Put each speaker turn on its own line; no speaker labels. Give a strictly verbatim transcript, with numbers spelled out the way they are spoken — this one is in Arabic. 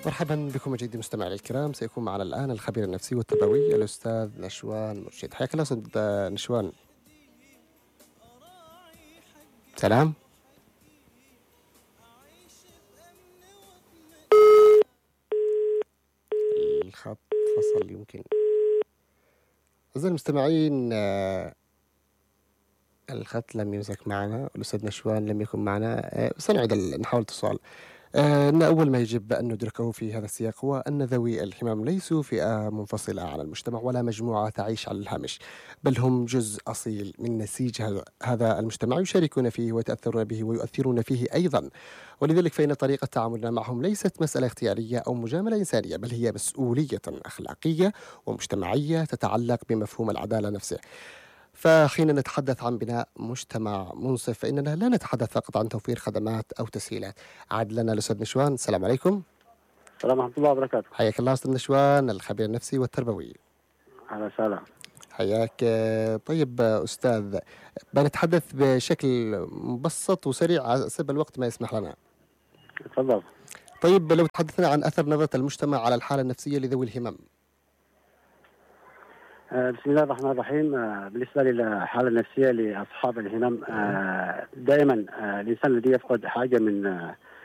مرحبا بكم مجدي مستمعي الكرام. سيكون معنا الآن الخبير النفسي والتربوي الأستاذ نشوان مرشد. حياك الله أستاذ نشوان. سلام. الخط فصل يمكن. أعزائي المستمعين، آه، الخط لم يمسك معنا، الأستاذ نشوان لم يكن معنا. آه، سنعيد نحاول الاتصال. آه، أن أول ما يجب أن ندركه في هذا السياق هو أن ذوي الهمم ليسوا فئة منفصلة عن المجتمع ولا مجموعة تعيش على الهامش، بل هم جزء أصيل من نسيج هذا- هذا المجتمع، يشاركون فيه ويتأثرون به ويؤثرون فيه أيضا. ولذلك فإن طريقة تعاملنا معهم ليست مسألة اختيارية أو مجاملة إنسانية، بل هي مسؤولية أخلاقية ومجتمعية تتعلق بمفهوم العدالة نفسه. فحين نتحدث عن بناء مجتمع منصف فإننا لا نتحدث فقط عن توفير خدمات أو تسهيلات. عاد لنا الأستاذ نشوان. السلام عليكم.
السلام ورحمة الله وبركاته.
حياك الله أستاذ نشوان، الخبير النفسي والتربوي.
أهلا وسهلا.
حياك. طيب أستاذ، بنتحدث بشكل مبسط وسريع حسب الوقت ما يسمح لنا.
تفضل.
طيب لو تحدثنا عن أثر نظرة المجتمع على الحالة النفسية لذوي الهمم.
آه، بسم الله الرحمن الرحيم. آه، بالنسبة للحالة النفسية لأصحاب الهمم، آه، دائما آه، الإنسان الذي يفقد حاجة من آه،